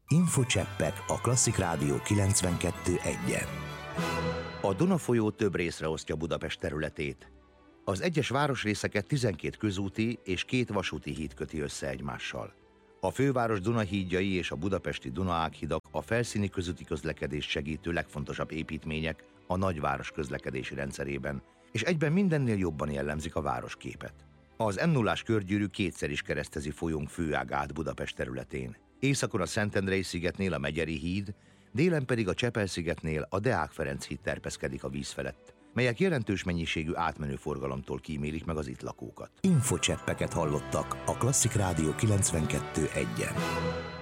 Infocseppek a Klasszik Rádió 92.1-en. A Duna folyó több részre osztja Budapest területét. Az egyes városrészeket 12 közúti és 2 vasúti híd köti össze egymással. A főváros Dunahídjai és a budapesti Duna-ághidak a felszíni közúti közlekedést segítő legfontosabb építmények a nagyváros közlekedési rendszerében, és egyben mindennél jobban jellemzik a városképet. Az M0-ás körgyűrű kétszer is keresztezi folyónk főágát Budapest területén. Északon a Szentendrei-szigetnél a Megyeri híd, délen pedig a Csepel-szigetnél a Deák Ferenc híd terpeszkedik a víz felett, melyek jelentős mennyiségű átmenő forgalomtól kímélik meg az itt lakókat. Infocseppeket hallottak a Klasszik Rádió 92.1-en.